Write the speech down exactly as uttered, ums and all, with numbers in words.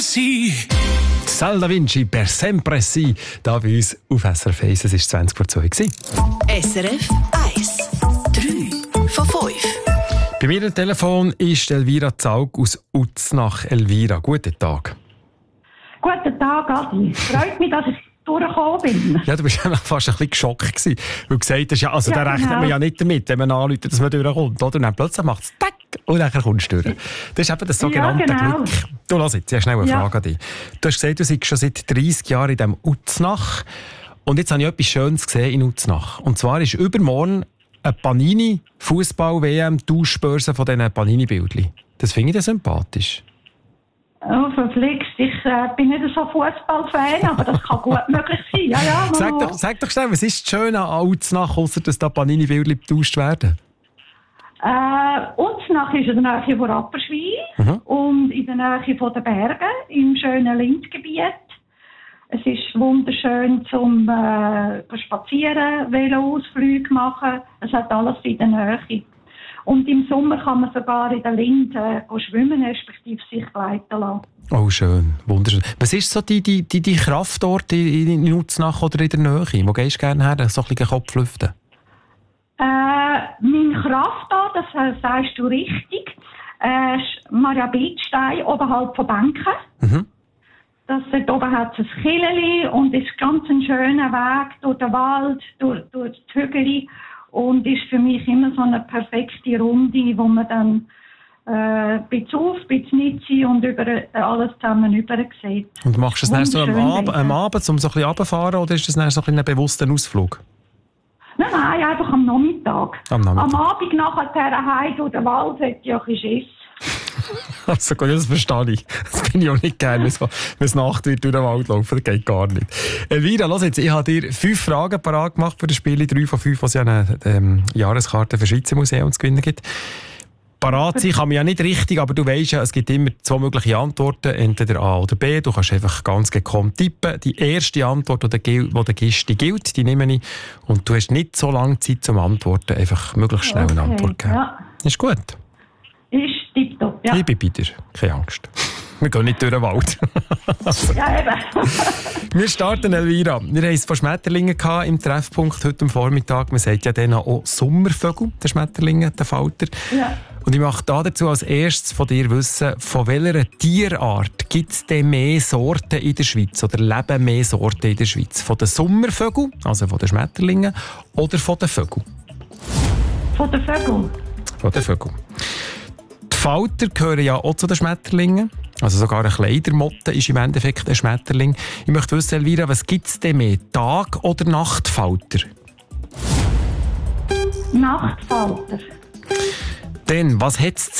così. Sal Da Vinci per sempre sì, da bei uns auf S R F eins. Es war zwanzig vor zwei. S R F eins. drei von fünf. Bei mir am Telefon ist Elvira Zaug aus Uznach. Elvira, guten Tag. Guten Tag, Adi. Freut mich, dass ich durchgekommen bin. Ja, du warst fast ein bisschen geschockt gewesen, weil du gesagt hast, ja, also ja, da rechnet genau. man ja nicht damit, wenn man anruft, dass man durchkommt. Oder? Und dann plötzlich macht es tack und dann kommst du durch. Das ist eben das sogenannte ja, genau. Glück. Du, lass jetzt, ich habe schnell eine Ja. Frage an dich. Du hast gesagt, du seist schon seit dreissig Jahren in diesem Uznach. Und jetzt habe ich etwas Schönes gesehen in Uznach. Und zwar ist übermorgen eine Panini-Fußball-W M-Tauschbörse von diesen Panini-Bildchen. Das finde ich dann sympathisch. Oh, verflixt. Ich äh, bin nicht so Fußballfan, aber das kann gut möglich sein. Ja, ja, Sag doch, sag doch schnell, was ist das Schöne an Uznach, ausser dass da Panini-Bildchen getauscht werden? Äh, Uznach ist in der Nähe von Rapperswil Mhm. und in der Nähe von den Bergen, im schönen Lindgebiet. Es ist wunderschön zum äh, spazieren, Veloausflüge machen. Es hat alles in der Nähe. Und im Sommer kann man sogar in der Linde äh, schwimmen, respektive sich gleiten lassen. Oh, schön, wunderschön. Was ist so die, die, die, die Kraftort in, in Uznach oder in der Nähe? Wo gehst du gerne her, so ein bisschen Kopf lüften? Äh, mein Kraftort, das äh, sagst du richtig, äh, Maria Bildstein oberhalb von Banken. Mhm. Das, dort oben hat es ein Killeli und ist ganz ein schöner Weg durch den Wald, durch, durch die Hügel und ist für mich immer so eine perfekte Runde, wo man dann äh, ein bisschen auf, ein bisschen nicht sein und über alles zusammen rüber sieht. Und machst du das dann so am, Wunderschön, Ab am Abend, um so ein bisschen runterzufahren, oder ist das dann so ein, ein bewusster Ausflug? Nein, nein, einfach am Nachmittag. Am Nachmittag. Am Abend nachher heim durch den Wald hätte ich auch ein bisschen Schiss. Also gut, das verstehe ich. Das bin ich auch nicht gerne, wenn es Nacht wird durch den Wald laufen. Das geht gar nicht. Elvira, lass jetzt, ich habe dir fünf Fragen parat gemacht für das Spiel. Drei von fünf, was ja eine ähm, Jahreskarte für das Schweizer Museum zu gewinnen gibt. Parat sein kann man ja nicht richtig, aber du weisst ja, es gibt immer zwei mögliche Antworten, entweder A oder B. Du kannst einfach ganz gekonnt tippen. Die erste Antwort, die du gibst, die gilt, die nehme ich. Und du hast nicht so lange Zeit zum Antworten, einfach möglichst schnell eine Okay, Antwort geben. ja. Ist gut. Ist tipptopp, ja. Ich bin bei dir, keine Angst. Wir gehen nicht durch den Wald. Ja, eben. Wir starten, Elvira. Wir hatten es von Schmetterlingen im Treffpunkt heute am Vormittag. Man sagt ja denen auch Sommervögel, der Schmetterlinge, der Falter. Ja. Und ich möchte dazu als erstes von dir wissen, von welcher Tierart gibt es denn mehr Sorten in der Schweiz oder leben mehr Sorten in der Schweiz? Von den Sommervögeln, also von den Schmetterlingen, oder von den Vögeln? Von den Vögeln. Von den Vögeln. Die Falter gehören ja auch zu den Schmetterlingen. Also sogar eine Kleidermotte ist im Endeffekt ein Schmetterling. Ich möchte wissen, Elvira, was gibt es denn mehr? Tag- oder Nachtfalter? Nachtfalter. Denn was hat es